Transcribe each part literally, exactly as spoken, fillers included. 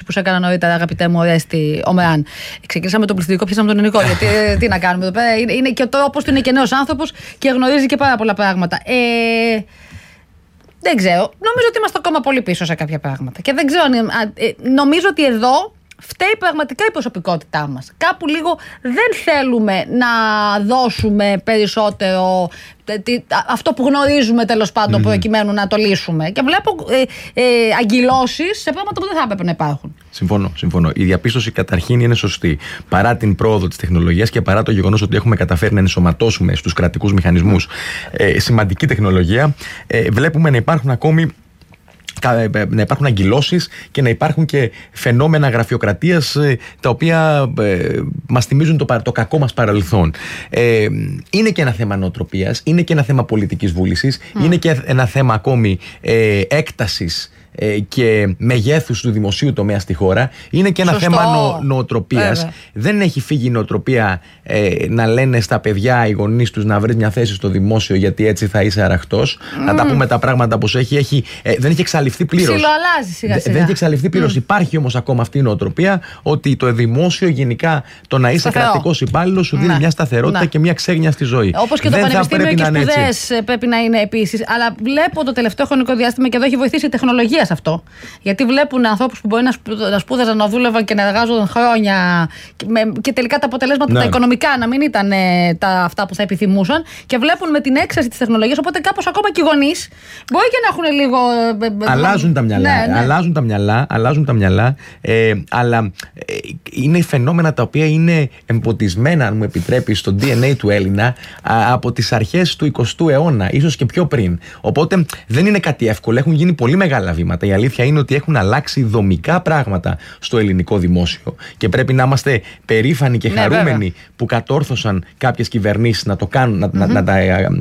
που σε έκανα νωρίτερα, αγαπητέ μου, Ορέστη Ομεάν. Ξεκινήσαμε το πληθυντικό, πιάσαμε τον ελληνικό. Γιατί τι να κάνουμε εδώ πέρα. Είναι, είναι και ο τρόπος του, είναι και νέος άνθρωπος και γνωρίζει και πάρα πολλά πράγματα. Ε, δεν ξέρω. Νομίζω ότι είμαστε ακόμα πολύ πίσω σε κάποια πράγματα. Και δεν ξέρω. Νομίζω ότι εδώ φταίει πραγματικά η προσωπικότητά μας. Κάπου λίγο δεν θέλουμε να δώσουμε περισσότερο αυτό που γνωρίζουμε, τέλος πάντων, mm-hmm. προκειμένου να το λύσουμε. Και βλέπω ε, ε, αγκυλώσεις σε πράγματα που δεν θα έπρεπε να υπάρχουν. Συμφωνώ, συμφωνώ. Η διαπίστωση καταρχήν είναι σωστή. Παρά την πρόοδο της τεχνολογίας και παρά το γεγονός ότι έχουμε καταφέρει να ενσωματώσουμε στους κρατικούς μηχανισμούς ε, σημαντική τεχνολογία, ε, βλέπουμε να υπάρχουν ακόμη να υπάρχουν αγκυλώσεις και να υπάρχουν και φαινόμενα γραφειοκρατίας τα οποία ε, μας θυμίζουν το, το κακό μας παρελθόν. Ε, είναι και ένα θέμα νοοτροπίας, είναι και ένα θέμα πολιτικής βούλησης, mm. είναι και ένα θέμα ακόμη ε, έκτασης και μεγέθους του δημοσίου τομέα στη χώρα. Είναι και ένα Σωστό. θέμα νο, νοοτροπίας. Βέβαια. Δεν έχει φύγει η νοοτροπία ε, να λένε στα παιδιά οι γονείς τους να βρεις μια θέση στο δημόσιο γιατί έτσι θα είσαι αραχτός. Mm. Να τα πούμε τα πράγματα όπως έχει. έχει ε, δεν έχει εξαλειφθεί πλήρως. Ψιλοαλλάζει σιγά σιγά. Δεν έχει εξαλειφθεί πλήρως. Mm. Υπάρχει όμως ακόμα αυτή η νοοτροπία ότι το δημόσιο γενικά το να είσαι κρατικός υπάλληλος σου δίνει mm. μια σταθερότητα mm. και μια ξέγνια στη ζωή. Όπως και δεν το πανεπιστήμιο και οι σπουδές πρέπει να είναι επίσης. Αλλά βλέπω το τελευταίο χρονικό διάστημα και εδώ έχει βοηθήσει η τεχνολογία σε αυτό. Γιατί βλέπουν ανθρώπους που μπορεί να σπούδαζαν, να δούλευαν και να εργάζονταν χρόνια και τελικά τα αποτελέσματα, ναι. τα οικονομικά να μην ήταν τα, αυτά που θα επιθυμούσαν, και βλέπουν με την έξαρση της τεχνολογίας. Οπότε κάπως ακόμα και οι γονείς μπορεί και να έχουν λίγο. Αλλάζουν τα μυαλά. Ναι, ναι. Αλλάζουν τα μυαλά, αλλάζουν τα μυαλά ε, αλλά ε, είναι φαινόμενα τα οποία είναι εμποτισμένα, αν μου επιτρέπει, στο ντι εν έι του Έλληνα α, από τις αρχές του εικοστού αιώνα, ίσως και πιο πριν. Οπότε δεν είναι κάτι εύκολο. Έχουν γίνει πολύ μεγάλα βήματα. Η αλήθεια είναι ότι έχουν αλλάξει δομικά πράγματα στο ελληνικό δημόσιο και πρέπει να είμαστε περήφανοι και ναι, χαρούμενοι βέβαια. που κατόρθωσαν κάποιες κυβερνήσεις να το κάνουν, να, mm-hmm. να, να, τα,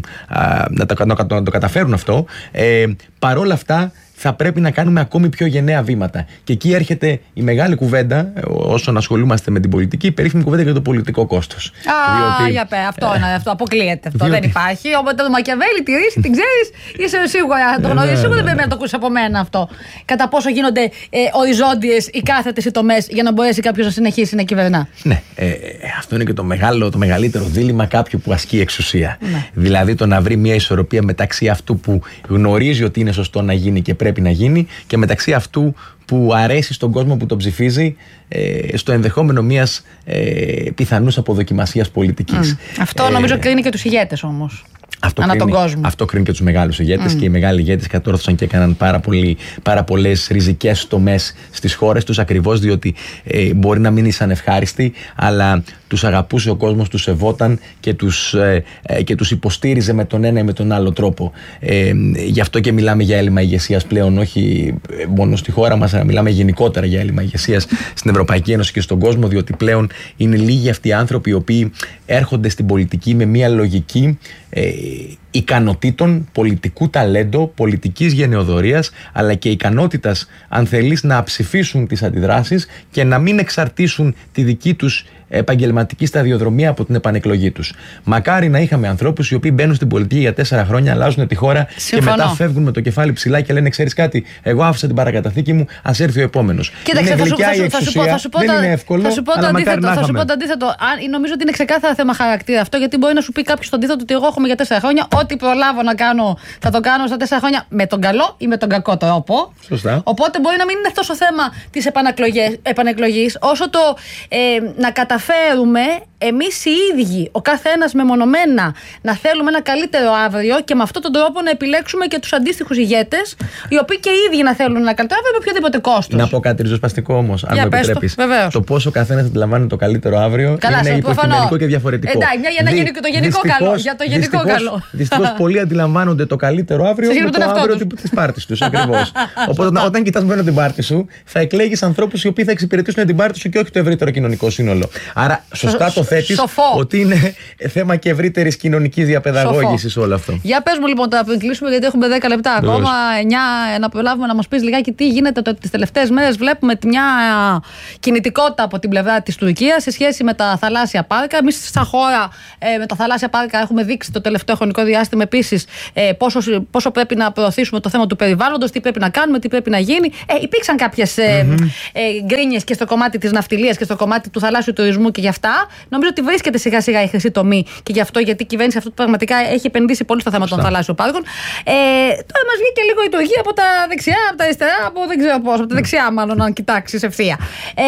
α, να, τα, να, το, να το καταφέρουν αυτό. Ε, παρόλα αυτά, θα πρέπει να κάνουμε ακόμη πιο γενναία βήματα. Και εκεί έρχεται η μεγάλη κουβέντα, όσον ασχολούμαστε με την πολιτική, η περίφημη κουβέντα για το πολιτικό κόστος. Α, διότι, για πέ, αυτό, ε, αυτό αποκλείεται. Αυτό διότι, δεν υπάρχει. Οπότε το Μακιαβέλη, τη ρίση, την ξέρεις, είσαι σίγουρα, το γνωρίζεις, σίγουρα δεν πρέπει να το ακούσεις από μένα αυτό. Κατά πόσο γίνονται ε, οριζόντιες ή κάθετες οι τομές για να μπορέσει κάποιος να συνεχίσει να κυβερνά. Ναι, ε, αυτό είναι και το, μεγάλο, το μεγαλύτερο δίλημμα κάποιου που ασκεί εξουσία. Ναι. Δηλαδή το να βρει μια ισορροπία μεταξύ αυτού που γνωρίζει ότι είναι σωστό να γίνει και πρέπει να γίνει και μεταξύ αυτού που αρέσει στον κόσμο που τον ψηφίζει, ε, στο ενδεχόμενο μιας ε, πιθανούς αποδοκιμασίας πολιτικής. Mm. Αυτό ε, νομίζω κρίνει και τους ηγέτες όμως. Αυτό ανά κρίνει, τον κόσμο. Αυτό κρίνει και τους μεγάλους ηγέτες mm. και οι μεγάλοι ηγέτες κατόρθωσαν και έκαναν πάρα, πολύ, πάρα πολλές ριζικές τομές στις χώρες τους, ακριβώς διότι ε, μπορεί να μην ήσαν ευχάριστοι, αλλά τους αγαπούσε ο κόσμος, τους σεβόταν και τους, ε, ε, και τους υποστήριζε με τον ένα ή με τον άλλο τρόπο. Ε, γι' αυτό και μιλάμε για έλλειμμα ηγεσίας πλέον, όχι μόνο στη χώρα μας, αλλά μιλάμε γενικότερα για έλλειμμα ηγεσίας στην Ευρωπαϊκή Ένωση και στον κόσμο, διότι πλέον είναι λίγοι αυτοί οι άνθρωποι οι οποίοι έρχονται στην πολιτική με μια λογική ε, ικανοτήτων, πολιτικού ταλέντο, πολιτικής γενεοδορίας, αλλά και ικανότητας, αν θέλεις, να ψηφίσουν τις αντιδράσεις και να μην εξαρτήσουν τη δική τους επαγγελματική σταδιοδρομία από την επανεκλογή τους. Μακάρι να είχαμε ανθρώπους οι οποίοι μπαίνουν στην πολιτική για τέσσερα χρόνια, αλλάζουν τη χώρα Συμφωνώ. και μετά φεύγουν με το κεφάλι ψηλά και λένε: ξέρεις κάτι, εγώ άφησα την παρακαταθήκη μου, ας έρθει ο επόμενος. Κοίταξε, είναι γλυκιά η εξουσία, δεν είναι εύκολο. Θα σου πω το αντίθετο. Θα σου πω το αντίθετο. Αν, νομίζω ότι είναι ξεκάθαρα θέμα χαρακτήρα αυτό, γιατί μπορεί να σου πει κάποιος το αντίθετο ότι εγώ έχουμε για τέσσερα χρόνια, ό,τι προλάβω να κάνω θα το κάνω στα τέσσερα χρόνια με τον καλό ή με τον κακό τρόπο. Σωστά. Οπότε μπορεί να μην είναι τόσο θέμα της επανεκλογής, όσο το ε, να καταφέρουμε εμείς οι ίδιοι, ο κάθε ένας μεμονωμένα, να θέλουμε ένα καλύτερο αύριο και με αυτόν τον τρόπο να επιλέξουμε και τους αντίστοιχους ηγέτες, οι οποίοι και οι ίδιοι να θέλουν ένα καλύτερο αύριο με οποιοδήποτε κόστος. Να πω κάτι ριζοσπαστικό όμως, αν για μου επιτρέπεις. Το, το πόσο ο καθένας αντιλαμβάνει το καλύτερο αύριο. Καλά, είναι υποκειμενικό και διαφορετικό. Εντάξει, μια για, Δι, το γενικό δυστυχώς, καλό, για το γενικό δυστυχώς, καλό. Δυστυχώς πολλοί αντιλαμβάνονται το καλύτερο αύριο με το αύριο της πάρτης τους. Ακριβώς. Οπότε όταν κοιτάς μόνο την πάρτη σου, θα εκλέγεις ανθρώπους οι οποίοι θα εξυπηρετήσουν την πάρτη σου και όχι το ευρύτερο κοινωνικό σύνολο. Άρα, σωστά το υποθέτεις ότι είναι θέμα και ευρύτερης κοινωνικής διαπαιδαγώγησης όλο αυτό. Για πες μου λοιπόν τώρα πριν κλείσουμε, γιατί έχουμε δέκα λεπτά ακόμα, εννιά, να προλάβουμε να μας πεις λιγάκι τι γίνεται το, τις τελευταίες μέρες. Βλέπουμε μια κινητικότητα από την πλευρά της Τουρκίας σε σχέση με τα θαλάσσια πάρκα. Εμείς σαν χώρα ε, με τα θαλάσσια πάρκα έχουμε δείξει το τελευταίο χρονικό διάστημα επίσης ε, πόσο, πόσο πρέπει να προωθήσουμε το θέμα του περιβάλλοντος, τι πρέπει να κάνουμε, τι πρέπει να γίνει. Ε, υπήρξαν κάποιες ε, mm-hmm. ε, γκρίνιες και στο κομμάτι της ναυτιλίας και στο κομμάτι του θαλάσσιου τουρισμού και γι' αυτά. Νομίζω ότι βρίσκεται σιγά σιγά η χρυσή τομή και γι' αυτό, γιατί η κυβέρνηση αυτό πραγματικά έχει επενδύσει πολύ στο θέμα των θαλάσσιων πάρκων. Ε, τώρα μας βγήκε λίγο η Τουρκία από τα δεξιά, από τα αριστερά, από δεν ξέρω πώς, από τα δεξιά μάλλον, αν κοιτάξεις ευθεία. Ε,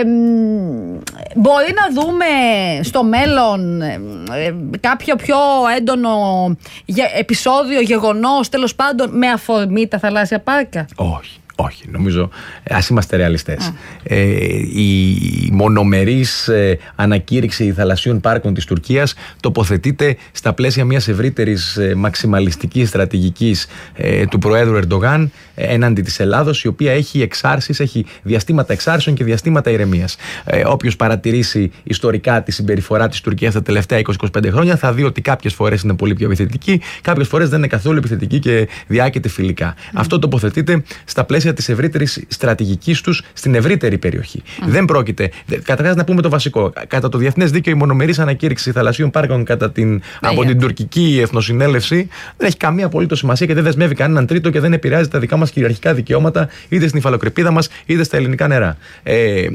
μπορεί να δούμε στο μέλλον ε, κάποιο πιο έντονο επεισόδιο, γεγονός, τέλος πάντων, με αφορμή τα θαλάσσια πάρκα? Όχι. Όχι, νομίζω, ας είμαστε ρεαλιστές. Mm. Ε, η μονομερής ε, ανακήρυξη θαλασσίων πάρκων της Τουρκίας τοποθετείται στα πλαίσια μιας ευρύτερης ε, μαξιμαλιστικής στρατηγικής ε, του Προέδρου Ερντογάν ε, έναντι της Ελλάδος, η οποία έχει εξάρσεις, έχει διαστήματα εξάρσεων και διαστήματα ηρεμίας. Ε, όποιος παρατηρήσει ιστορικά τη συμπεριφορά της Τουρκίας τα τελευταία είκοσι με είκοσι πέντε χρόνια θα δει ότι κάποιες φορές είναι πολύ πιο επιθετική, κάποιες φορές δεν είναι καθόλου επιθετική και διάκειται φιλικά. Mm. Αυτό τοποθετείται στα πλαίσια της ευρύτερης στρατηγικής τους στην ευρύτερη περιοχή. Mm. Δεν πρόκειται. Καταρχάς, να πούμε το βασικό. Κατά το διεθνές δίκαιο, η μονομερής ανακήρυξη θαλασσίων πάρκων κατά την, από την τουρκική εθνοσυνέλευση δεν έχει καμία απολύτως σημασία και δεν δεσμεύει κανέναν τρίτο και δεν επηρεάζει τα δικά μας κυριαρχικά δικαιώματα είτε στην υφαλοκρηπίδα μας είτε στα ελληνικά νερά. Ε, ε,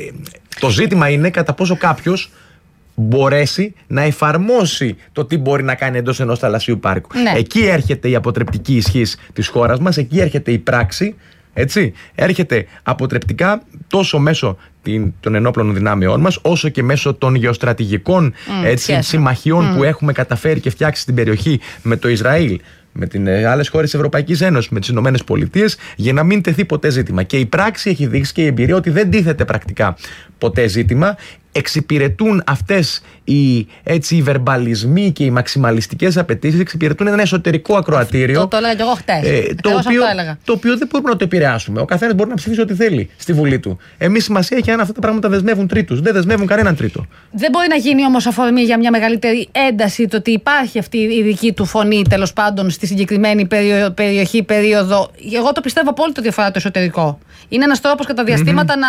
το ζήτημα είναι κατά πόσο κάποιος μπορέσει να εφαρμόσει το τι μπορεί να κάνει εντός ενός θαλασσίου πάρκου. Ναι. Εκεί έρχεται η αποτρεπτική ισχύς της χώρας μας, εκεί έρχεται η πράξη. Έτσι, έρχεται αποτρεπτικά τόσο μέσω των ενόπλων δυνάμεών μας, όσο και μέσω των γεωστρατηγικών mm, έτσι, συμμαχιών mm. που έχουμε καταφέρει και φτιάξει στην περιοχή με το Ισραήλ, με τις άλλες χώρες της Ευρωπαϊκής Ένωσης, με τις Ηνωμένες Πολιτείες, για να μην τεθεί ποτέ ζήτημα. Και η πράξη έχει δείξει και η εμπειρία ότι δεν τίθεται πρακτικά ποτέ ζήτημα. Εξυπηρετούν αυτές οι, έτσι, οι βερμπαλισμοί και οι μαξιμαλιστικές απαιτήσεις, εξυπηρετούν ένα εσωτερικό ακροατήριο. Το, το έλεγα και εγώ χτες. Ε, το, οποίο, το οποίο δεν μπορούμε να το επηρεάσουμε. Ο καθένας μπορεί να ψηφίσει ό,τι θέλει στη Βουλή του. Εμείς σημασία έχει αν αυτά τα πράγματα δεσμεύουν τρίτους. Δεν δεσμεύουν κανέναν τρίτο. Δεν μπορεί να γίνει όμως αφορμή για μια μεγαλύτερη ένταση το ότι υπάρχει αυτή η δική του φωνή, τέλος πάντων, στη συγκεκριμένη περιο, περιοχή, περίοδο. Εγώ το πιστεύω απόλυτα ότι αφορά το εσωτερικό. Είναι ένας τρόπος κατά διαστήματα mm-hmm.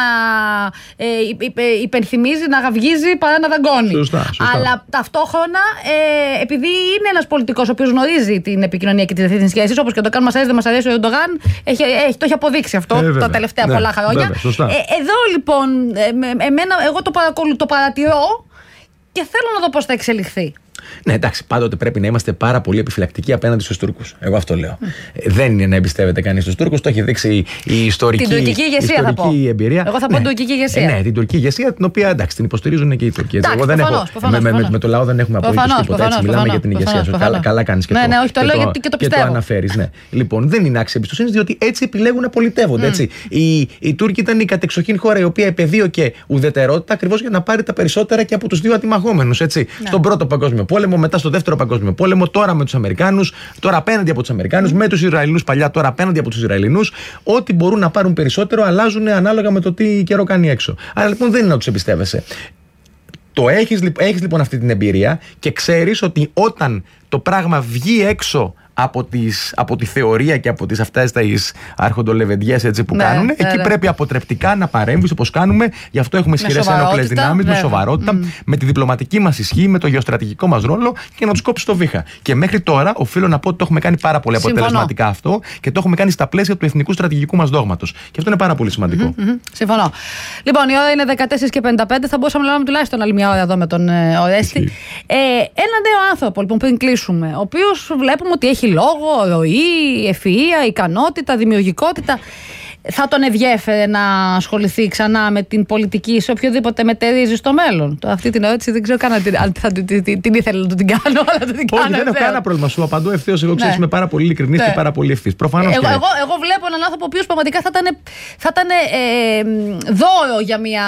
να ε, υπε, υπενθυμίζει, να γαυγίζει παρά να δαγκώνει. Σωστά, σωστά. Αλλά ταυτόχρονα, ε, επειδή είναι ένας πολιτικός ο οποίος γνωρίζει την επικοινωνία και τις διεθνείς σχέσεις, όπως και το κάνουμε, μας αρέσει, δεν μας αρέσει ο Ερντογάν, έχει, έχει, το έχει αποδείξει αυτό ε, τα τελευταία ναι, πολλά χρόνια. Βέβαια, ε, εδώ λοιπόν, ε, εμένα, εγώ το, παρακολου, το παρατηρώ και θέλω να δω πώς θα εξελιχθεί. Ναι, εντάξει, πάντοτε πρέπει να είμαστε πάρα πολύ επιφυλακτικοί απέναντι στους Τούρκους. Εγώ αυτό λέω. Mm. Δεν είναι να εμπιστεύεται κανείς στους Τούρκους, το έχει δείξει η, η ιστορική, την τουρκική ηγεσία, ιστορική θα πω. εμπειρία. Εγώ θα πω ναι. την τουρκική ηγεσία. Ε, ναι, την τουρκική ηγεσία, την οποία εντάξει, την υποστηρίζουν και οι Τουρκοί. Εντάξει, Εγώ δεν προφανώς, έχω. προφανώς, με, προφανώς. με, με το λαό δεν έχουμε απολύτως τίποτα. Έτσι, μιλάμε για την ηγεσία σου. Καλά, καλά κάνεις και, ναι, το, ναι, όχι, το, και, λέω, το, και το και το αναφέρεις. Ναι. Λοιπόν, δεν είναι άξια εμπιστοσύνη, διότι έτσι επιλέγουν να πολιτεύονται. Mm. Οι, οι Τούρκοι ήταν η κατεξοχήν χώρα η οποία επεδίωκε ουδετερότητα ακριβώς για να πάρει τα περισσότερα και από τους δύο αντιμαχόμενους. Στον πρώτο παγκόσμιο πόλεμο, μετά στο δεύτερο παγκόσμιο πόλεμο, τώρα με τους Αμερικάνους, τώρα απέναντι από τους Αμερικάνους, mm. με τους Ισραηλινούς παλιά, τώρα απέναντι από τους Ισραηλινούς. Ό,τι μπορούν να πάρουν περισσότερο αλλάζουν ανάλογα με το τι καιρό κάνει έξω. Άρα λοιπόν δεν είναι να τους εμπιστεύεσαι. Το έχεις, έχεις λοιπόν αυτή την εμπειρία και ξέρεις ότι όταν το πράγμα βγει έξω από, τις, από τη θεωρία και από τις αυτές τις αρχοντολεβεντιές έτσι που ναι, κάνουν, ναι, εκεί ναι. πρέπει αποτρεπτικά να παρέμβεις όπως κάνουμε. Γι' αυτό έχουμε ισχυρές ένοπλες δυνάμεις, με σοβαρότητα, mm. με τη διπλωματική μας ισχύ, με το γεωστρατηγικό μας ρόλο και να τους κόψεις το βήχα. Και μέχρι τώρα οφείλω να πω ότι το έχουμε κάνει πάρα πολύ αποτελεσματικά αυτό και το έχουμε κάνει στα πλαίσια του εθνικού στρατηγικού μας δόγματος. Και αυτό είναι πάρα πολύ σημαντικό. Mm-hmm, mm-hmm. Συμφωνώ. Λοιπόν, η ώρα είναι δεκατέσσερα και πενήντα πέντε. Θα μπορούσαμε να λέμε τουλάχιστον άλλη μια ώρα εδώ με τον ε, Ορέστη. Ε, ένα νέο άνθρωπο, λοιπόν, πριν κλείσουμε, ο οποίος βλέπουμε ότι έχει λόγο, ροή, ευφυΐα, ικανότητα, δημιουργικότητα. Θα τον ενδιέφερε να ασχοληθεί ξανά με την πολιτική σε οποιοδήποτε μετερίζει στο μέλλον? Αυτή την ερώτηση δεν ξέρω καν αν την, την, την, την ήθελα να την κάνω, αλλά δεν την κάνω. Όχι, δεν έχω κανένα πρόβλημα. Σου απαντώ ευθέως. Εγώ ξέρω, ναι. είμαι πάρα πολύ ειλικρινής ναι. και πάρα πολύ ευθύς. Προφανώς. Εγώ, εγώ, εγώ βλέπω έναν άνθρωπο ο οποίος πραγματικά θα ήταν, θα ήταν ε, δώρο για μια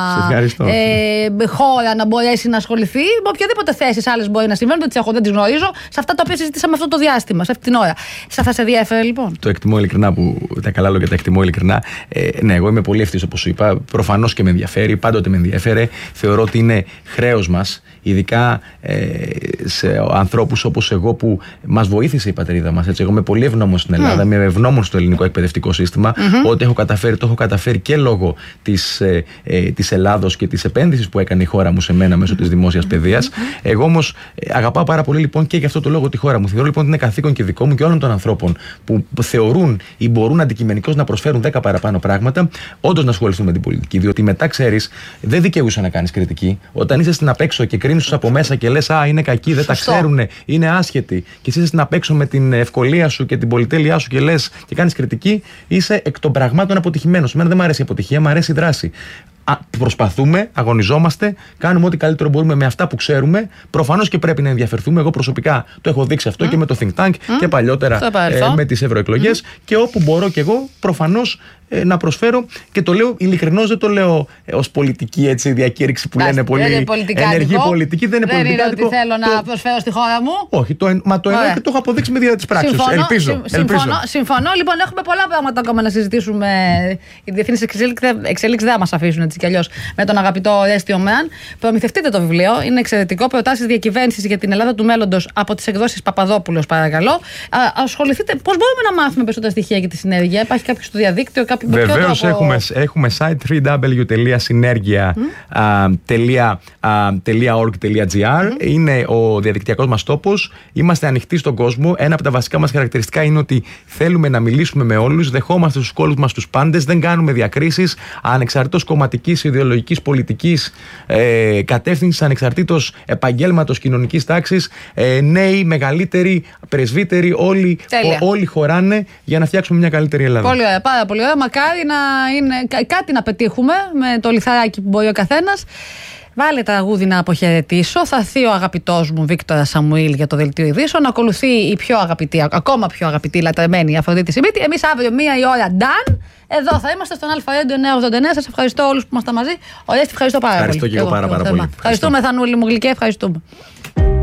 ε, χώρα να μπορέσει να ασχοληθεί με οποιαδήποτε θέσεις άλλες μπορεί να συμβαίνουν. Δεν τις έχω, δεν τις γνωρίζω. Σε αυτά τα οποία συζητήσαμε αυτό το διάστημα, σε αυτή την ώρα. Θα σε ενδιαφέρε λοιπόν? Το εκτιμώ ειλικρινά που τα καλά λόγια τα εκτιμώ ειλικρινά. ειλικρινά. Ε, ναι, εγώ είμαι πολύ ευτυχής, όπως σου είπα. Προφανώς και με ενδιαφέρει, πάντοτε με ενδιαφέρε. Θεωρώ ότι είναι χρέος μας, ειδικά ε, σε ανθρώπους όπως εγώ που μας βοήθησε η πατρίδα μας. Έτσι. Εγώ είμαι πολύ ευγνώμων στην Ελλάδα, mm. είμαι ευγνώμων στο ελληνικό εκπαιδευτικό σύστημα. Mm-hmm. Ό,τι έχω καταφέρει, το έχω καταφέρει και λόγω της, ε, ε, της Ελλάδος και της επένδυσης που έκανε η χώρα μου σε μένα μέσω της δημόσιας παιδείας. Mm-hmm. Εγώ όμως ε, αγαπάω πάρα πολύ λοιπόν και γι' αυτό το λόγο τη χώρα μου. Θεωρώ λοιπόν ότι είναι καθήκον και δικό μου και όλων των ανθρώπων που θεωρούν ή μπορούν αντικειμενικώς να προσφέρουν δέκα παραπάνω πράγματα, όντως να ασχοληθούν με την πολιτική. Διότι μετά ξέρεις, δεν δικαιούσε να κάνεις κριτική. Όταν είσαι στην απέξω και κρίνεις τους από μέσα και λες α, είναι κακοί, δεν Σωστό. τα ξέρουν, είναι άσχετοι, και εσύ είσαι στην απέξω με την ευκολία σου και την πολυτέλειά σου και λες και κάνεις κριτική, είσαι εκ των πραγμάτων αποτυχημένος. Εμένα δεν μου αρέσει η αποτυχία, μου αρέσει η δράση. Α, προσπαθούμε, αγωνιζόμαστε, κάνουμε ό,τι καλύτερο μπορούμε με αυτά που ξέρουμε. Προφανώς και πρέπει να ενδιαφερθούμε. Εγώ προσωπικά το έχω δείξει αυτό mm. και με το Think Tank mm. και παλιότερα ε, με τις ευρωεκλογές. Mm. Και όπου μπορώ και εγώ, προφανώς ε, να προσφέρω. Και το λέω ειλικρινώς, δεν το λέω ε, ως πολιτική έτσι, διακήρυξη που Άς, λένε πολύ ενεργή πολιτική. Δεν είναι δεν πολιτικά. Δεν είναι ότι θέλω το... να προσφέρω στη χώρα μου. Όχι, το, μα το εννοώ και το έχω αποδείξει με δια της πράξης. Συμφωνώ, ελπίζω, συμφωνώ, ελπίζω. Συμφωνώ. Λοιπόν, έχουμε πολλά πράγματα ακόμα να συζητήσουμε. Οι διεθνείς εξελίξεις δεν θα μας αφήσουν έτσι κι αλλιώς με τον αγαπητό Ορέστη Ομεάν. Προμηθευτείτε το βιβλίο, είναι εξαιρετικό. Προτάσεις διακυβέρνησης για την Ελλάδα του μέλλοντος από τις εκδόσεις Παπαδόπουλος, παρακαλώ. Α, ασχοληθείτε, πώς μπορούμε να μάθουμε περισσότερα στοιχεία για τη συνέργεια? Υπάρχει κάποιο στο διαδίκτυο, κάποιο? Βεβαίως έχουμε, έχουμε site double-u double-u double-u τελεία synergia τελεία org τελεία gr. Mm. Είναι ο διαδικτυακός μας τόπος. Είμαστε ανοιχτοί στον κόσμο. Ένα από τα βασικά μας χαρακτηριστικά είναι ότι θέλουμε να μιλήσουμε με όλους. Δεχόμαστε στους κόλους μας τους πάντες. Δεν κάνουμε διακρίσεις ανεξαρτήτως κομματικής, ιδεολογικής, πολιτικής ε, κατεύθυνσης, ανεξαρτήτως επαγγέλματος, κοινωνικής τάξης. Ε, νέοι, μεγαλύτεροι, πρεσβύτεροι, όλοι, ό, όλοι χωράνε για να φτιάξουμε μια καλύτερη Ελλάδα. Πολύ ωραία, πάρα πολύ ωραία. Μακάρι να είναι κάτι να πετύχουμε με το λιθαράκι που μπορεί ο καθένας. Βάλε τραγούδι να αποχαιρετήσω. Θα έρθει ο αγαπητός μου Βίκτορα Σαμουήλ για το δελτίο ειδήσεων. Να ακολουθεί η πιο αγαπητή, ακόμα πιο αγαπητή, λατρεμένη Αφροδίτη Σιμίτη. Εμείς αύριο μία η ώρα ντάν. Εδώ θα είμαστε στον Αλφα Ρέντιο εννιακόσια ογδόντα εννέα. Σας ευχαριστώ όλους που ήμασταν μαζί. Ορέστη, ευχαριστώ πάρα ευχαριστώ πολύ. Και εγώ πάρα, πάρα πολύ. Ευχαριστούμε, Θανούλη μου γλυκέ, ευχαριστούμε.